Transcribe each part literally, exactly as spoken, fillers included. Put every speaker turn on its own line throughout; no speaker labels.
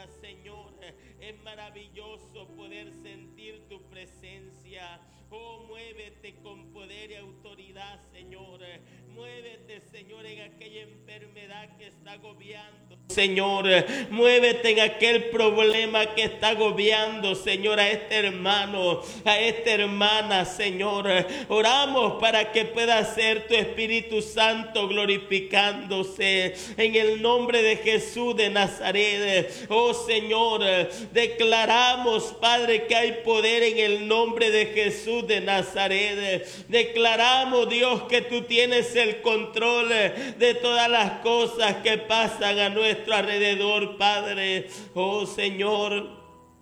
Aleluya, Señor. Es maravilloso poder sentir tu presencia. Oh, muévete con poder y autoridad, Señor. Muévete, Señor, en aquella enfermedad que está agobiando, Señor. Muévete en aquel problema que está agobiando, Señor, a este hermano, a esta hermana, Señor. Oramos para que pueda ser tu Espíritu Santo glorificándose en el nombre de Jesús de Nazaret. Oh, Señor, declaramos, Padre, que hay poder en el nombre de Jesús de Nazaret. Declaramos, Dios, que tú tienes el control de todas las cosas que pasan a nuestro alrededor, Padre. Oh, Señor,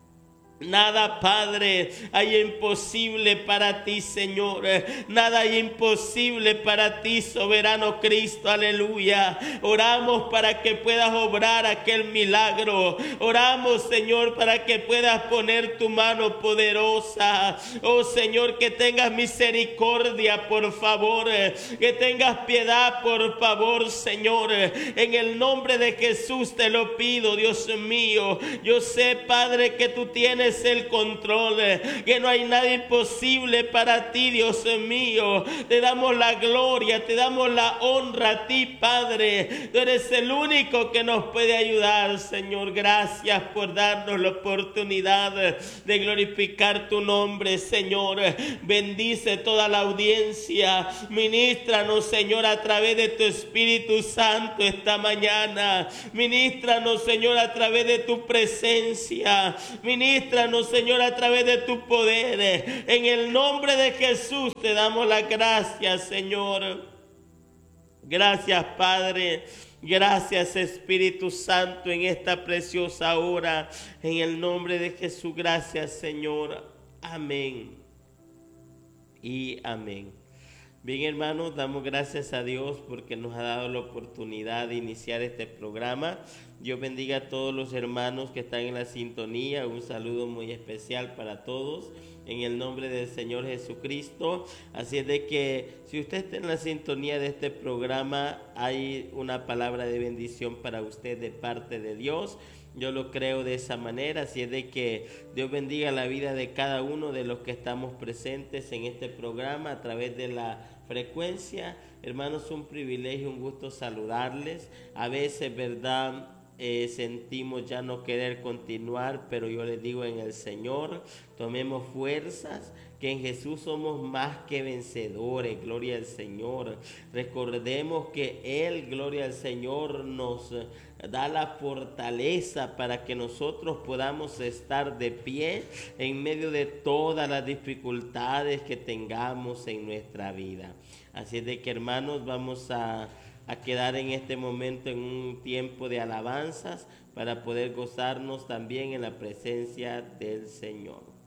nada, Padre, hay imposible para ti, Señor. Nada hay imposible para ti, soberano Cristo. Aleluya. Oramos para que puedas obrar aquel milagro. Oramos, Señor, para que puedas poner tu mano poderosa. Oh, Señor, que tengas misericordia, por favor. Que tengas piedad, por favor, Señor. En el nombre de Jesús te lo pido, Dios mío. Yo sé, Padre, que tú tienes el control, que no hay nada imposible para ti, Dios mío. Te damos la gloria, te damos la honra a ti, Padre. Tú eres el único que nos puede ayudar, Señor. Gracias por darnos la oportunidad de glorificar tu nombre, Señor. Bendice toda la audiencia. Ministranos, Señor, a través de tu Espíritu Santo esta mañana. Ministranos, Señor, a través de tu presencia. Ministranos, Señor, a través de tu poder. En el nombre de Jesús te damos las gracias, Señor. Gracias, Padre. Gracias, Espíritu Santo, en esta preciosa hora. En el nombre de Jesús, gracias, Señor. Amén y amén. Bien, hermanos, damos gracias a Dios porque nos ha dado la oportunidad de iniciar este programa. Dios bendiga a todos los hermanos que están en la sintonía. Un saludo muy especial para todos en el nombre del Señor Jesucristo. Así es de que si usted está en la sintonía de este programa, hay una palabra de bendición para usted de parte de Dios. Yo lo creo de esa manera, así es de que Dios bendiga la vida de cada uno de los que estamos presentes en este programa a través de la frecuencia. Hermanos, un privilegio, un gusto saludarles. A veces, ¿verdad? Eh, sentimos ya no querer continuar, pero yo les digo en el Señor, tomemos fuerzas, que en Jesús somos más que vencedores, gloria al Señor. Recordemos que Él, gloria al Señor, nos da la fortaleza para que nosotros podamos estar de pie en medio de todas las dificultades que tengamos en nuestra vida. Así es de que, hermanos, vamos a, a quedar en este momento en un tiempo de alabanzas para poder gozarnos también en la presencia del Señor.